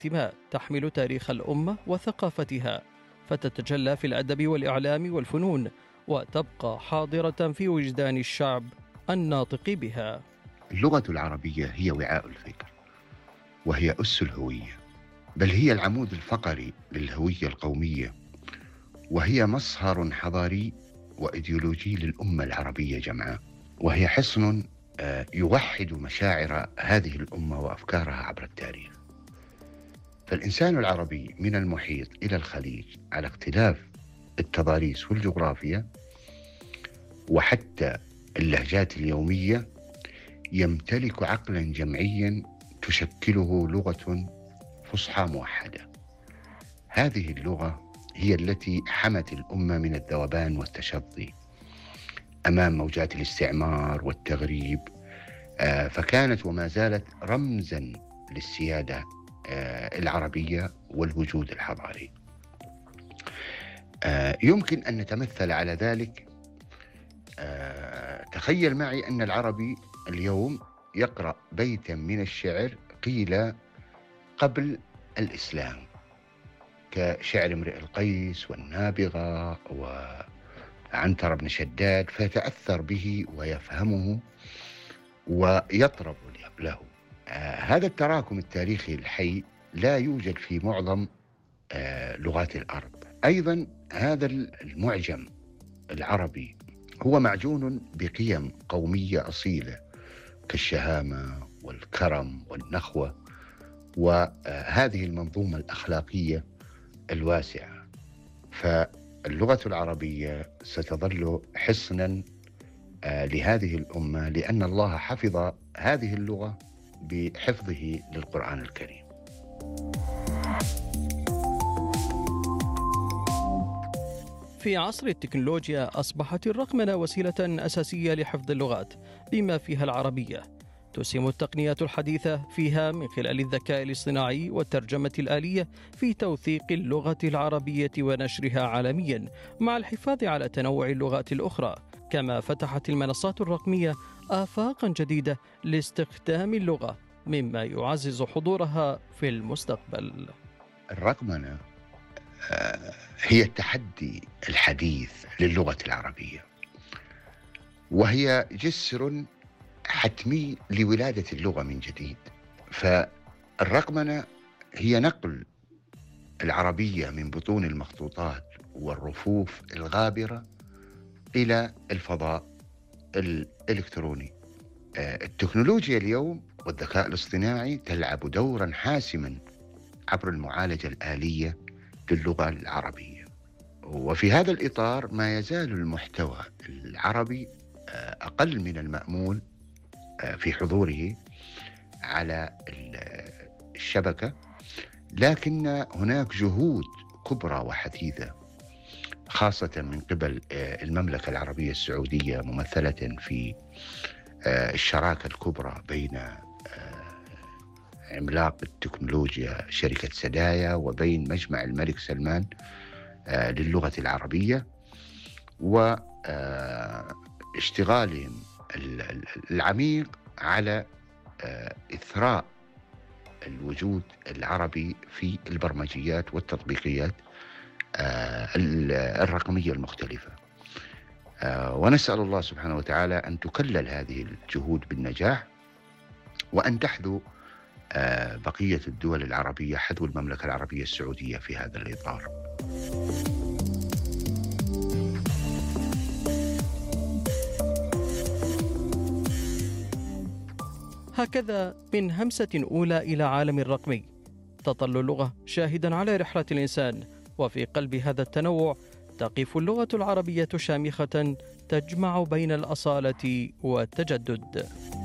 انتماء تحمل تاريخ الأمة وثقافتها، فتتجلى في الأدب والإعلام والفنون، وتبقى حاضرة في وجدان الشعب الناطق بها. اللغة العربية هي وعاء الفكر، وهي أس الهوية، بل هي العمود الفقري للهوية القومية، وهي مصهر حضاري وإيديولوجي للأمة العربية جمعاء، وهي حصن يوحد مشاعر هذه الأمة وأفكارها عبر التاريخ. فالإنسان العربي من المحيط إلى الخليج على اختلاف التضاريس والجغرافيا وحتى اللهجات اليومية يمتلك عقلا جمعيا تشكله لغة فصحى موحدة. هذه اللغة هي التي حمت الأمة من الذوبان والتشظي أمام موجات الاستعمار والتغريب، فكانت وما زالت رمزا للسيادة العربية والوجود الحضاري. يمكن أن نتمثل على ذلك. تخيل معي أن العربي اليوم يقرأ بيتا من الشعر قيل قبل الإسلام، كشعر امرئ القيس والنابغة وعنتر بن شداد، فيتأثر به ويفهمه ويطرب له. هذا التراكم التاريخي الحي لا يوجد في معظم لغات الأرض. أيضا هذا المعجم العربي هو معجون بقيم قومية أصيلة كالشهامة والكرم والنخوة، وهذه المنظومة الأخلاقية الواسعة. فاللغة العربية ستظل حصنا لهذه الأمة، لأن الله حفظ هذه اللغة بحفظه للقرآن الكريم. في عصر التكنولوجيا أصبحت الرقمنة وسيلة أساسية لحفظ اللغات بما فيها العربية. تسهم التقنيات الحديثة فيها من خلال الذكاء الاصطناعي والترجمة الآلية في توثيق اللغة العربية ونشرها عالميا، مع الحفاظ على تنوع اللغات الأخرى. كما فتحت المنصات الرقمية آفاقا جديدة لاستخدام اللغة، مما يعزز حضورها في المستقبل. الرقمنة هي التحدي الحديث للغة العربية، وهي جسر حتمي لولادة اللغة من جديد. فالرقمنة هي نقل العربية من بطون المخطوطات والرفوف الغابرة إلى الفضاء الإلكتروني. التكنولوجيا اليوم والذكاء الاصطناعي تلعب دورا حاسما عبر المعالجة الآلية للغة العربية. وفي هذا الإطار ما يزال المحتوى العربي أقل من المأمول في حضوره على الشبكة، لكن هناك جهود كبرى وحثيثة خاصة من قبل المملكة العربية السعودية، ممثلة في الشراكة الكبرى بين عملاق التكنولوجيا شركة سدايا وبين مجمع الملك سلمان للغة العربية، واشتغالهم العميق على إثراء الوجود العربي في البرمجيات والتطبيقيات الرقمية المختلفة. ونسأل الله سبحانه وتعالى أن تكلل هذه الجهود بالنجاح، وأن تحذو بقية الدول العربية حذو المملكة العربية السعودية في هذا الإطار. هكذا من همسة أولى إلى عالم الرقمي تظل اللغة شاهدا على رحلة الإنسان، وفي قلب هذا التنوع تقف اللغة العربية شامخة تجمع بين الأصالة والتجدد.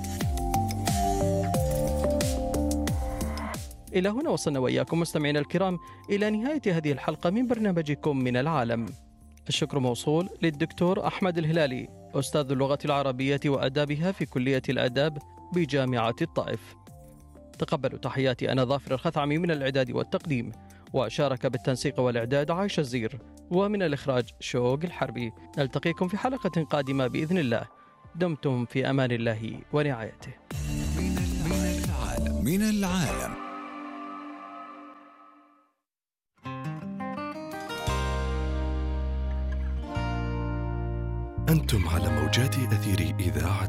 إلى هنا وصلنا وإياكم مستمعينا الكرام إلى نهاية هذه الحلقة من برنامجكم من العالم. الشكر موصول للدكتور أحمد الهلالي، أستاذ اللغة العربية وأدابها في كلية الآداب بجامعة الطائف. تقبلوا تحياتي أنا ظافر الخثعمي من الإعداد والتقديم، وشارك بالتنسيق والإعداد عايشة الزير، ومن الإخراج شوق الحربي. نلتقيكم في حلقة قادمة بإذن الله. دمتم في أمان الله ورعايته. من العالم. أنتم على موجات أثير إذاعة